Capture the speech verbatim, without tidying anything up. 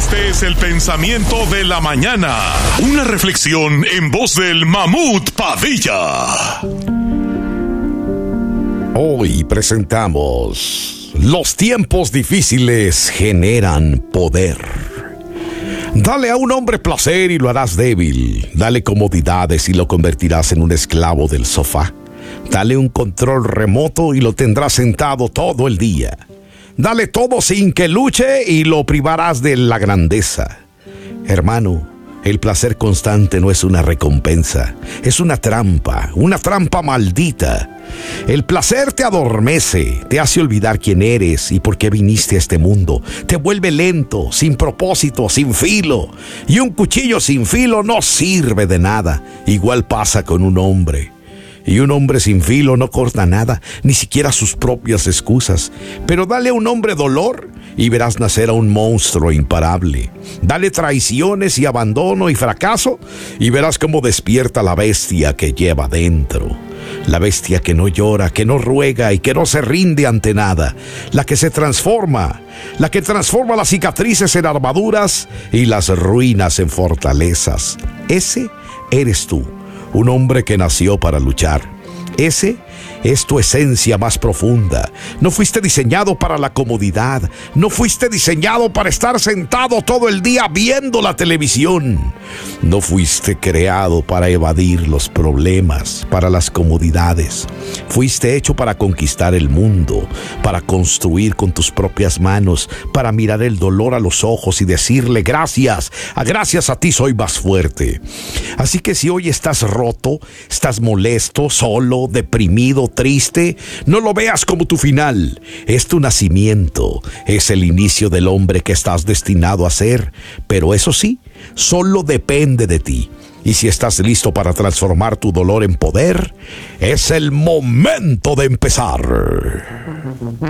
Este es el pensamiento de la mañana. Una reflexión en voz del Mamut Padilla. Hoy presentamos: los tiempos difíciles generan poder. Dale a un hombre placer y lo harás débil. Dale comodidades y lo convertirás en un esclavo del sofá. Dale un control remoto y lo tendrás sentado todo el día. Dale todo sin que luche y lo privarás de la grandeza. Hermano, el placer constante no es una recompensa, es una trampa, una trampa maldita. El placer te adormece, te hace olvidar quién eres y por qué viniste a este mundo. Te vuelve lento, sin propósito, sin filo. Y un cuchillo sin filo no sirve de nada. Igual pasa con un hombre. Y un hombre sin filo no corta nada, ni siquiera sus propias excusas. Pero dale a un hombre dolor y verás nacer a un monstruo imparable. Dale traiciones y abandono y fracaso y verás cómo despierta la bestia que lleva dentro. La bestia que no llora, que no ruega y que no se rinde ante nada. La que se transforma, la que transforma las cicatrices en armaduras y las ruinas en fortalezas. Ese eres tú. Un hombre que nació para luchar. Ese es tu esencia más profunda. No fuiste diseñado para la comodidad. No fuiste diseñado para estar sentado todo el día viendo la televisión. No fuiste creado para evadir los problemas, para las comodidades. Fuiste hecho para conquistar el mundo, para construir con tus propias manos, para mirar el dolor a los ojos y decirle gracias. A gracias a ti soy más fuerte. Así que si hoy estás roto, estás molesto, solo, deprimido, triste, no lo veas como tu final. Es tu nacimiento, es el inicio del hombre que estás destinado a ser. Pero eso sí, solo depende de ti. Y si estás listo para transformar tu dolor en poder, es el momento de empezar.